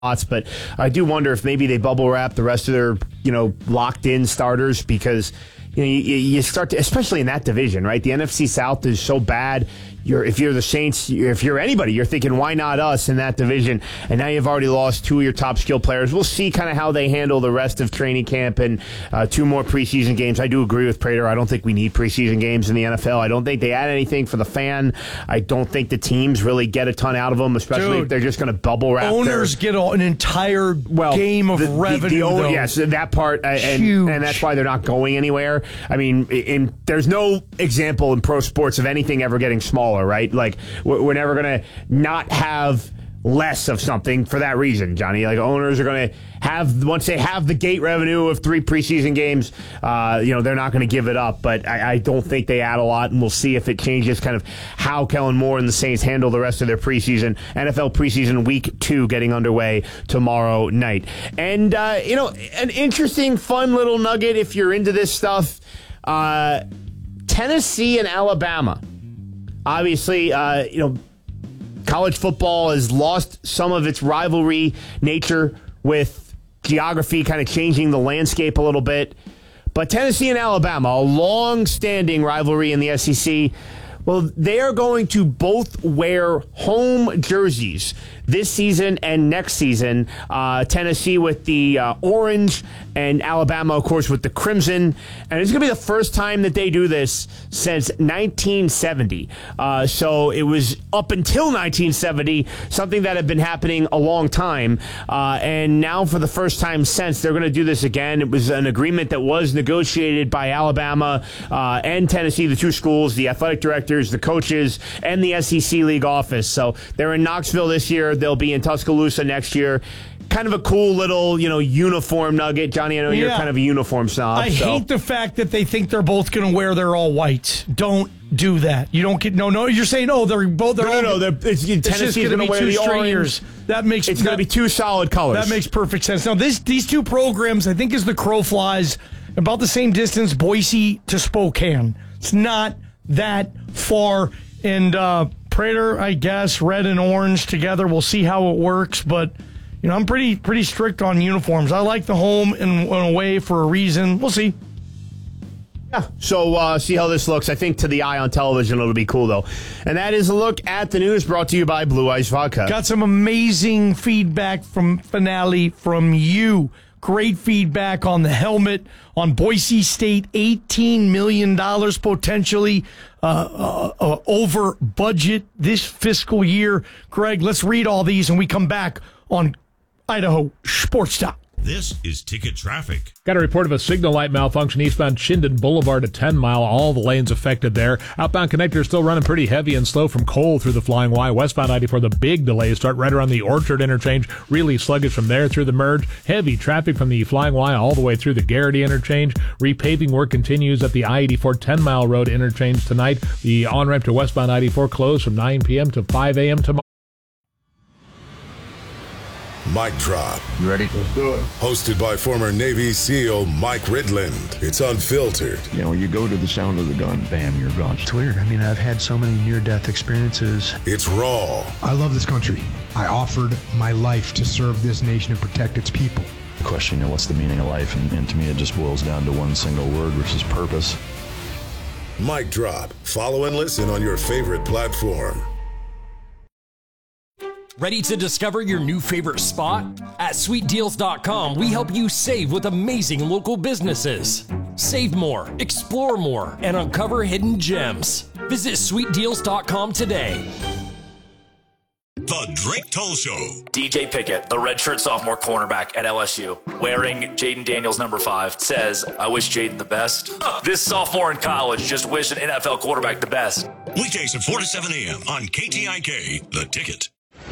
But I do wonder if maybe they bubble wrap the rest of their, locked in starters, because you start to, especially in that division, right? The NFC South is so bad. If you're the Saints, if you're anybody, you're thinking, why not us in that division? And now you've already lost two of your top skill players. We'll see kind of how they handle the rest of training camp and 2 more preseason games. I do agree with Prater. I don't think we need preseason games in the NFL. I don't think they add anything for the fan. I don't think the teams really get a ton out of them, especially if they're just going to bubble wrap. Owners get an entire game of revenue. Yes, that part, and that's why they're not going anywhere. I mean, there's no example in pro sports of anything ever getting smaller. Right? Like, we're never going to not have less of something for that reason, Johnny. Like, owners are going to have, once they have the gate revenue of 3 preseason games, they're not going to give it up. But I don't think they add a lot, and we'll see if it changes kind of how Kellen Moore and the Saints handle the rest of their preseason. NFL preseason week 2 getting underway tomorrow night. And, an interesting, fun little nugget if you're into this stuff, Tennessee and Alabama. Obviously, college football has lost some of its rivalry nature with geography kind of changing the landscape a little bit. But Tennessee and Alabama, a long-standing rivalry in the SEC, well, they are going to both wear home jerseys this season and next season. Tennessee with the orange, and Alabama, of course, with the crimson. And it's going to be the first time that they do this since 1970. So it was up until 1970, something that had been happening a long time. And now for the first time since, they're going to do this again. It was an agreement that was negotiated by Alabama and Tennessee, the 2 schools, the athletic directors, the coaches, and the SEC League office. So they're in Knoxville this year. They'll be in Tuscaloosa next year. Kind of a cool little, uniform nugget. Johnny, I know you're kind of a uniform snob. I hate the fact that they think they're both going to wear their all whites. Don't do that. You don't get no. You're saying they're both. Tennessee's going to wear the orange. Years. That makes it's going to be 2 solid colors. That makes perfect sense. Now these 2 programs, I think, as the crow flies, about the same distance, Boise to Spokane. It's not that far. And Prater, I guess, red and orange together. We'll see how it works, but. I'm pretty strict on uniforms. I like the home and away for a reason. We'll see. Yeah, so see how this looks. I think to the eye on television it'll be cool, though. And that is a look at the news brought to you by Blue Ice Vodka. Got some amazing feedback from Finale from you. Great feedback on the helmet, on Boise State, $18 million potentially over budget this fiscal year. Greg, let's read all these and we come back on Idaho Sports Talk. This is Ticket Traffic. Got a report of a signal light malfunction eastbound Chinden Boulevard at 10 Mile. All the lanes affected there. Outbound connectors still running pretty heavy and slow from Cole through the Flying Y. Westbound 94, the big delays start right around the Orchard interchange. Really sluggish from there through the merge. Heavy traffic from the Flying Y all the way through the Garrity interchange. Repaving work continues at the I-84 10 Mile Road interchange tonight. The on-ramp to westbound 94 closed from 9 p.m. to 5 a.m. tomorrow. Mic Drop. You ready? Let's do it. Hosted by former Navy SEAL Mike Ridland. It's unfiltered. You go to the sound of the gun, bam, you're gone. It's weird. I've had so many near-death experiences. It's raw. I love this country. I offered my life to serve this nation and protect its people. The question, what's the meaning of life? And to me, it just boils down to one single word, which is purpose. Mic Drop. Follow and listen on your favorite platform. Ready to discover your new favorite spot? At SweetDeals.com, we help you save with amazing local businesses. Save more, explore more, and uncover hidden gems. Visit SweetDeals.com today. The Drake Toll Show. DJ Pickett, the redshirt sophomore cornerback at LSU, wearing Jaden Daniels number 5, says, "I wish Jaden the best." This sophomore in college just wished an NFL quarterback the best. Weekdays at 4 to 7 a.m. on KTIK, The Ticket.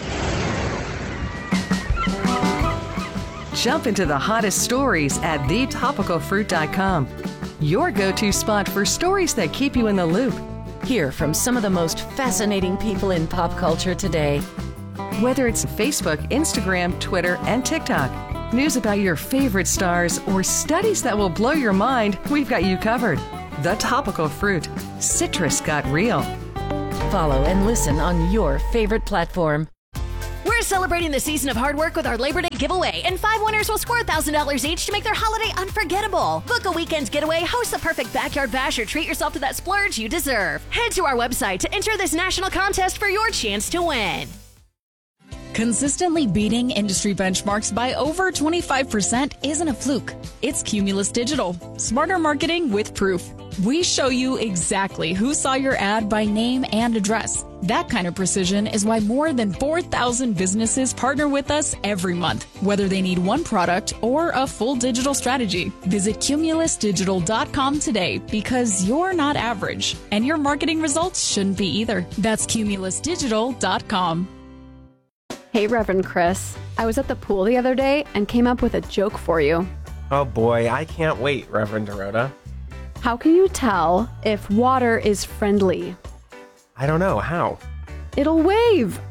Jump into the hottest stories at thetopicalfruit.com. Your go-to spot for stories that keep you in the loop. Hear from some of the most fascinating people in pop culture today. Whether it's Facebook, Instagram, Twitter, and TikTok, news about your favorite stars, or studies that will blow your mind, we've got you covered. The Topical Fruit. Citrus got real. Follow and listen on your favorite platform. We're We're celebrating the season of hard work with our Labor Day giveaway, and 5 winners will score $1,000 each to make their holiday unforgettable. Book a weekend getaway, host the perfect backyard bash, or treat yourself to that splurge you deserve. Head to our website to enter this national contest for your chance to win. Consistently beating industry benchmarks by over 25% isn't a fluke. It's Cumulus Digital. Smarter marketing with proof. We show you exactly who saw your ad by name and address. That kind of precision is why more than 4,000 businesses partner with us every month, whether they need one product or a full digital strategy. Visit cumulusdigital.com today, because you're not average, and your marketing results shouldn't be either. That's cumulusdigital.com. Hey, Reverend Chris. I was at the pool the other day and came up with a joke for you. Oh boy, I can't wait, Reverend Dorota. How can you tell if water is friendly? I don't know, how? It'll wave.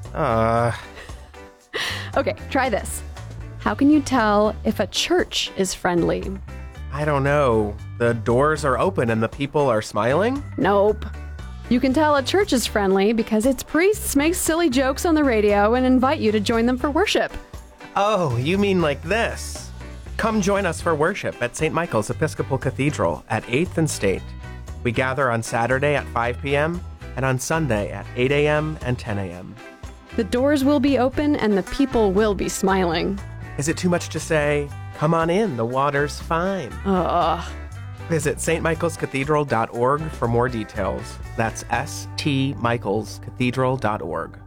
Okay, try this. How can you tell if a church is friendly? I don't know. The doors are open and the people are smiling? Nope. You can tell a church is friendly because its priests make silly jokes on the radio and invite you to join them for worship. Oh, you mean like this? Come join us for worship at St. Michael's Episcopal Cathedral at 8th and State. We gather on Saturday at 5 p.m. and on Sunday at 8 a.m. and 10 a.m. The doors will be open and the people will be smiling. Is it too much to say, come on in, the water's fine? Visit stmichaelscathedral.org for more details. That's stmichaelscathedral.org.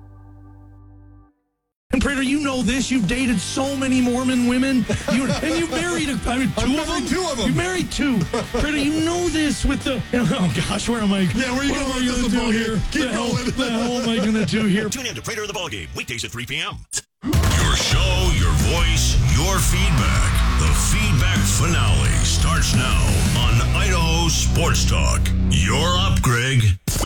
And Prater, you know this. You've dated so many Mormon women. And you married two of them? Two of them. You married two. Prater, you know this with the... Oh, gosh, where am I? Yeah, where are you going with the ball here? Keep going. What the hell am I going to do here? Tune in to Prater of the Ballgame, weekdays at 3 p.m. Your show, your voice, your feedback. The feedback finale starts now on Idaho Sports Talk. You're up, Greg.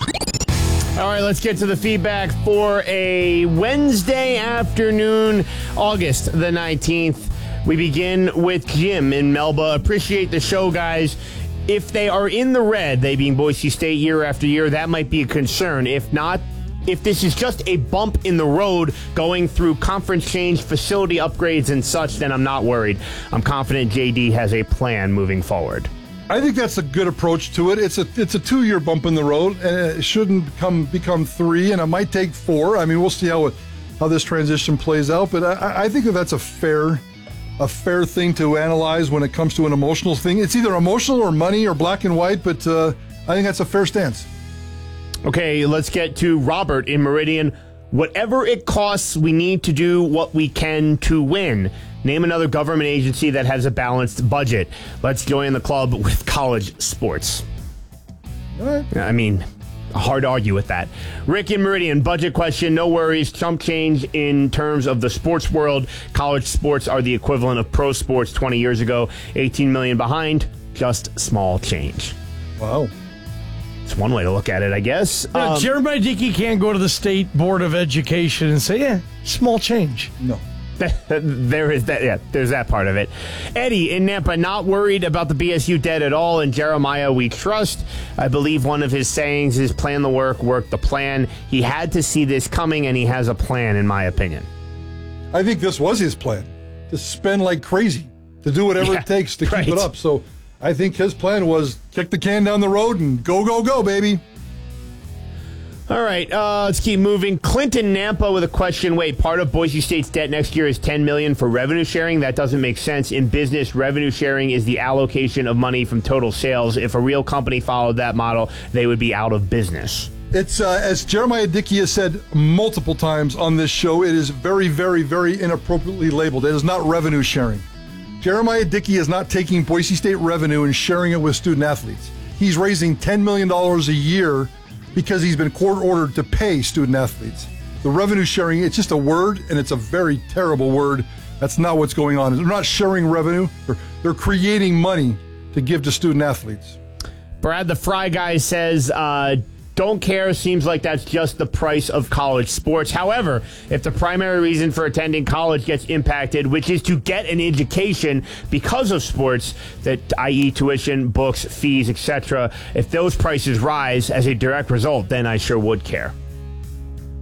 All right, let's get to the feedback for a Wednesday afternoon, August the 19th. We begin with Jim in Melba. Appreciate the show, guys. If they are in the red, they being Boise State year after year, that might be a concern. If not, if this is just a bump in the road going through conference change, facility upgrades, and such, then I'm not worried. I'm confident JD has a plan moving forward. I think that's a good approach to it. It's a 2-year bump in the road, and it shouldn't become 3, and it might take 4. I mean, we'll see how this transition plays out, but I think that's a fair thing to analyze when it comes to an emotional thing. It's either emotional or money or black and white, but I think that's a fair stance. Okay, let's get to Robert in Meridian. Whatever it costs, we need to do what we can to win. Name another government agency that has a balanced budget. Let's join the club with college sports. All right. I mean, hard to argue with that. Rick in Meridian, budget question, no worries. Chump change in terms of the sports world. College sports are the equivalent of pro sports 20 years ago. 18 million behind, just small change. Wow. It's one way to look at it, I guess. Jeremiah Dickey can't go to the State Board of Education and say, small change. No. There is that. Yeah, there's that part of it. Eddie in Nampa, not worried about the BSU debt at all. And Jeremiah, we trust. I believe one of his sayings is plan the work the plan. He had to see this coming, and he has a plan, in my opinion. I think this was his plan, to spend like crazy, to do whatever it takes to keep it up. So I think his plan was kick the can down the road and go, baby. All right, let's keep moving. Clinton Nampa with a question. Wait, part of Boise State's debt next year is $10 million for revenue sharing? That doesn't make sense. In business, revenue sharing is the allocation of money from total sales. If a real company followed that model, they would be out of business. It's, as Jeremiah Dickey has said multiple times on this show, it is very, very, very inappropriately labeled. It is not revenue sharing. Jeremiah Dickey is not taking Boise State revenue and sharing it with student athletes. He's raising $10 million a year because he's been court-ordered to pay student athletes. The revenue sharing, it's just a word, and it's a very terrible word. That's not what's going on. They're not sharing revenue. They're creating money to give to student athletes. Brad, the Fry guy, says, don't care. Seems like that's just the price of college sports. However, if the primary reason for attending college gets impacted, which is to get an education because of sports, that i.e. tuition, books, fees, etc., if those prices rise as a direct result, then I sure would care.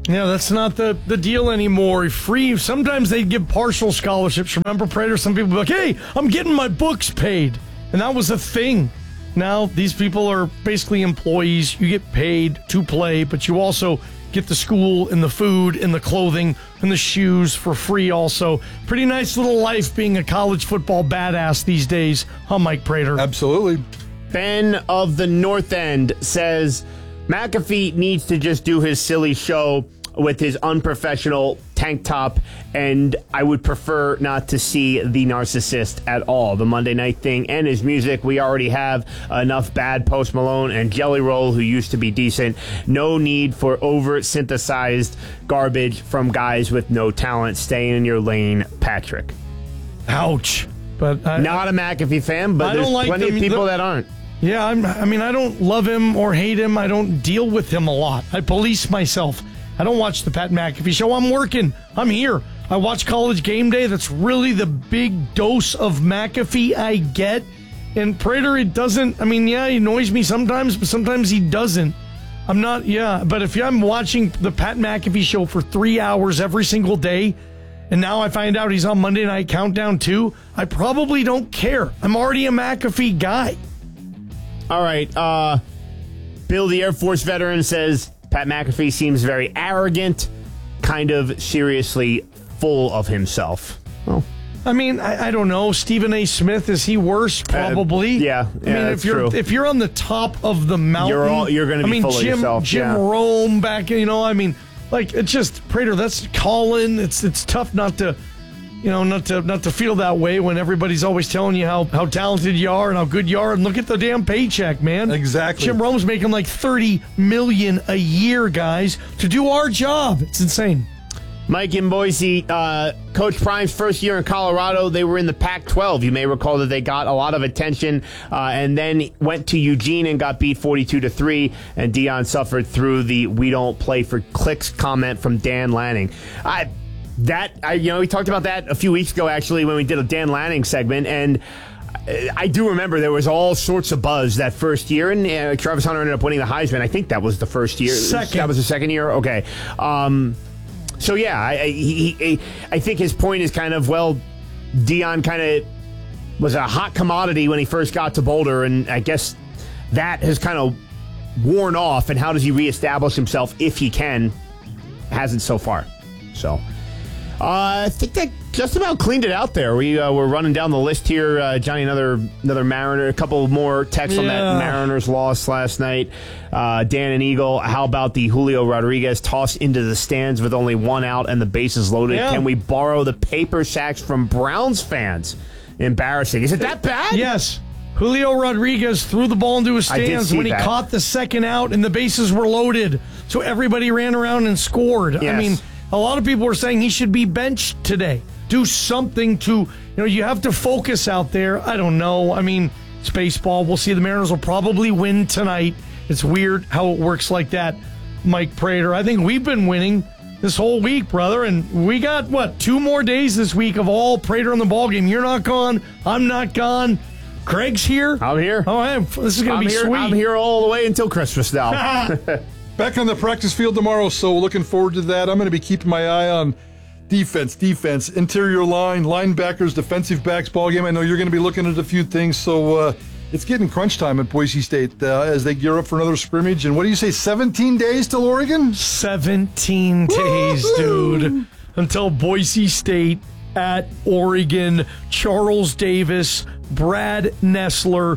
Yeah, that's not the deal anymore. Free. Sometimes they'd give partial scholarships. Remember, Prater? Some people be like, hey, I'm getting my books paid. And that was a thing. Now, these people are basically employees. You get paid to play, but you also get the school and the food and the clothing and the shoes for free also. Pretty nice little life being a college football badass these days, huh, Mike Prater? Absolutely. Ben of the North End says McAfee needs to just do his silly show with his unprofessional tank top, and I would prefer not to see the narcissist at all. The Monday night thing and his music, we already have enough bad Post Malone and Jelly Roll, who used to be decent. No need for over-synthesized garbage from guys with no talent. Stay in your lane, Patrick. Ouch. But not a McAfee fan, but there's plenty of people that aren't. Yeah, I don't love him or hate him. I don't deal with him a lot. I police myself. I don't watch the Pat McAfee show. I'm working. I'm here. I watch College Game Day. That's really the big dose of McAfee I get. And Prater, it doesn't, he annoys me sometimes, but sometimes he doesn't. But if I'm watching the Pat McAfee show for 3 hours every single day, and now I find out he's on Monday Night Countdown too, I probably don't care. I'm already a McAfee guy. All right. Bill, the Air Force veteran, says Pat McAfee seems very arrogant, kind of seriously full of himself. Oh. I don't know. Stephen A. Smith, is he worse? Probably. If you're on the top of the mountain, you're going to be full of yourself. Jim Rome back, it's just, Prater, that's Colin. It's tough not to feel that way when everybody's always telling you how talented you are and how good you are, and look at the damn paycheck, man. Exactly. Jim Rome's making like $30 million a year, guys, to do our job. It's insane. Mike in Boise, Coach Prime's first year in Colorado, they were in the Pac-12. You may recall that they got a lot of attention and then went to Eugene and got beat 42-3, and Deion suffered through the "we don't play for clicks" comment from Dan Lanning. We talked about that a few weeks ago, actually, when we did a Dan Lanning segment, and I do remember there was all sorts of buzz that first year, and Travis Hunter ended up winning the Heisman. I think that was the first year. That was the second year? Okay. So, yeah, I think his point is kind of, Deion kind of was a hot commodity when he first got to Boulder, and I guess that has kind of worn off, and how does he reestablish himself if he can? Hasn't so far. So I think that just about cleaned it out there. We're running down the list here. Johnny, another Mariner. A couple more texts on that Mariners loss last night. Dan and Eagle, how about the Julio Rodriguez toss into the stands with only one out and the bases loaded? Yeah. Can we borrow the paper sacks from Browns fans? Embarrassing. Is it that bad? Yes. Julio Rodriguez threw the ball into his stands when he caught the second out and the bases were loaded. So everybody ran around and scored. Yes. A lot of people were saying he should be benched today. Do something to, you have to focus out there. I don't know. It's baseball. We'll see. The Mariners will probably win tonight. It's weird how it works like that, Mike Prater. I think we've been winning this whole week, brother, and we got, 2 more days this week of all Prater on the ballgame. You're not gone. I'm not gone. Craig's here. I'm here. Oh, this is going to be sweet. I'm here all the way until Christmas now. Back on the practice field tomorrow, so looking forward to that. I'm going to be keeping my eye on defense, interior line, linebackers, defensive backs ball game. I know you're going to be looking at a few things, so it's getting crunch time at Boise State as they gear up for another scrimmage. And what do you say, 17 days till Oregon? 17 days, dude, until Boise State at Oregon. Charles Davis, Brad Nessler,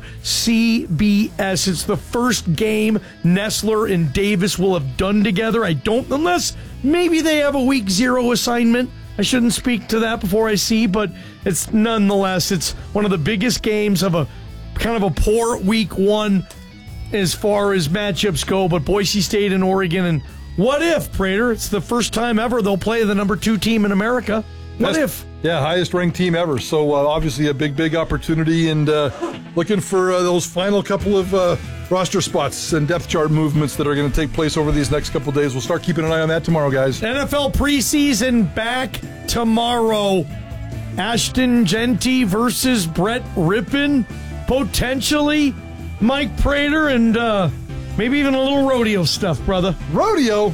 CBS. It's the first game Nessler and Davis will have done together. Unless maybe they have a week 0 assignment. I shouldn't speak to that before I see, but it's nonetheless, it's one of the biggest games of a kind of a poor week 1 as far as matchups go. But Boise State and Oregon, and what if, Prater? It's the first time ever they'll play the number 2 team in America. What if? Yeah, highest ranked team ever. So obviously a big opportunity, and looking for those final couple of roster spots and depth chart movements that are going to take place over these next couple of days. We'll start keeping an eye on that tomorrow, guys. NFL preseason back tomorrow. Ashton Genty versus Brett Rippon, potentially. Mike Prater, and maybe even a little rodeo stuff, brother. Rodeo?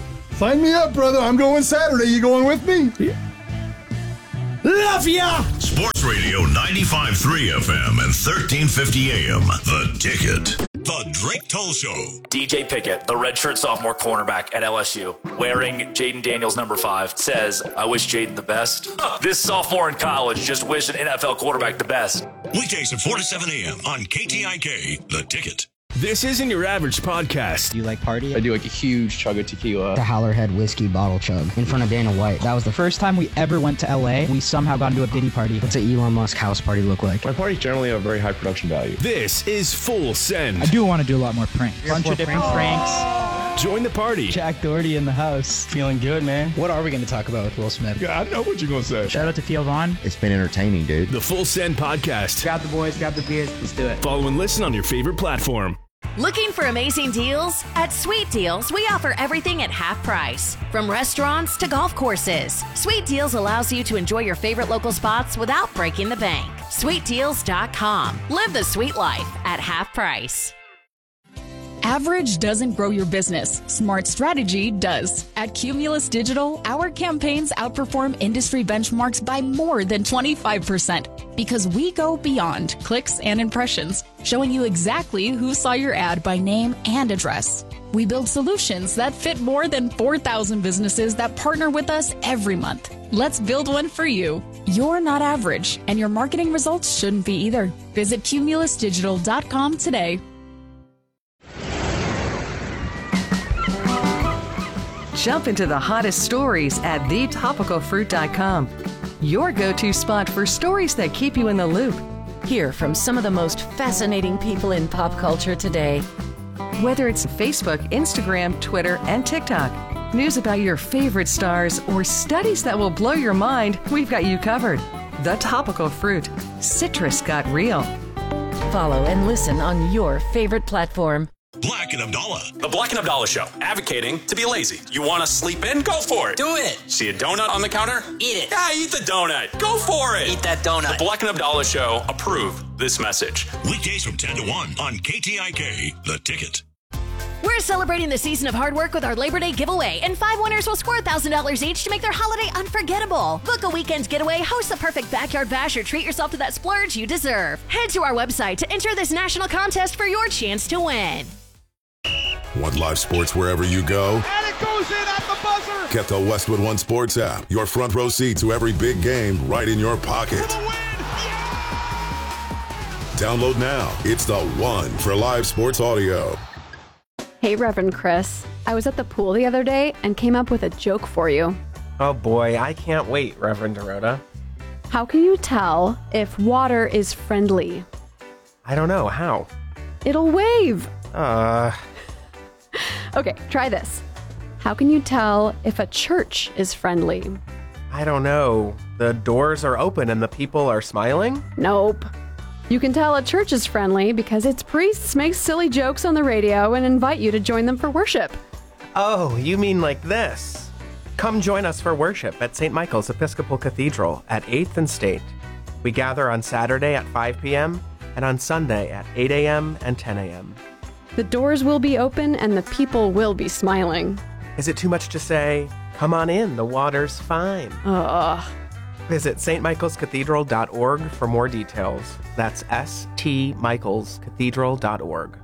Sign me up, brother. I'm going Saturday. You going with me? Yeah. Love ya! Sports Radio 95.3 FM and 1350 AM. The Ticket. The Drake Toll Show. DJ Pickett, the redshirt sophomore cornerback at LSU, wearing Jaden Daniels number 5, says, I wish Jaden the best. This sophomore in college just wished an NFL quarterback the best. Weekdays at 4 to 7 AM on KTIK. The Ticket. This isn't your average podcast. Do you like party? I do like a huge chug of tequila. The Howlerhead whiskey bottle chug in front of Dana White. That was the first time we ever went to LA. We somehow got into a Diddy party. What's an Elon Musk house party look like? My parties generally have very high production value. This is Full Send. I do want to do a lot more pranks. Bunch of different pranks. Join the party. Jack Doherty in the house. Feeling good, man. What are we going to talk about with Will Smith? Yeah, I know what you're going to say. Shout out to Theo Vaughn. It's been entertaining, dude. The Full Send podcast. Grab the boys, grab the beers. Let's do it. Follow and listen on your favorite platform. Looking for amazing deals? At Sweet Deals, we offer everything at half price. From restaurants to golf courses, Sweet Deals allows you to enjoy your favorite local spots without breaking the bank. SweetDeals.com. Live the sweet life at half price. Average doesn't grow your business. Smart strategy does. At Cumulus Digital, our campaigns outperform industry benchmarks by more than 25% because we go beyond clicks and impressions, showing you exactly who saw your ad by name and address. We build solutions that fit more than 4,000 businesses that partner with us every month. Let's build one for you. You're not average, and your marketing results shouldn't be either. Visit cumulusdigital.com today. Jump into the hottest stories at thetopicalfruit.com. Your go-to spot for stories that keep you in the loop. Hear from some of the most fascinating people in pop culture today. Whether it's Facebook, Instagram, Twitter, and TikTok, news about your favorite stars, or studies that will blow your mind, we've got you covered. The Topical Fruit. Citrus got real. Follow and listen on your favorite platform. Black and Abdallah. The Black and Abdallah Show. Advocating to be lazy. You want to sleep in? Go for it. Do it. See a donut on the counter? Eat it. Yeah, eat the donut. Go for it. Eat that donut. The Black and Abdallah Show. Approve this message. Weekdays from 10 to 1 on KTIK. The Ticket. We're celebrating the season of hard work with our Labor Day giveaway, and 5 winners will score $1,000 each to make their holiday unforgettable. Book a weekend's getaway, host the perfect backyard bash, or treat yourself to that splurge you deserve. Head to our website to enter this national contest for your chance to win. Want live sports wherever you go? And it goes in at the buzzer! Get the Westwood One Sports app. Your front row seat to every big game right in your pocket. Download now. It's the one for live sports audio. Hey, Reverend Chris. I was at the pool the other day and came up with a joke for you. Oh boy, I can't wait, Reverend Dorota. How can you tell if water is friendly? I don't know. How? It'll wave. Okay, try this. How can you tell if a church is friendly? I don't know. The doors are open and the people are smiling? Nope. You can tell a church is friendly because its priests make silly jokes on the radio and invite you to join them for worship. Oh, you mean like this? Come join us for worship at St. Michael's Episcopal Cathedral at 8th and State. We gather on Saturday at 5 p.m. and on Sunday at 8 a.m. and 10 a.m. The doors will be open and the people will be smiling. Is it too much to say, come on in, the water's fine? Visit stmichaelscathedral.org for more details. That's stmichaelscathedral.org.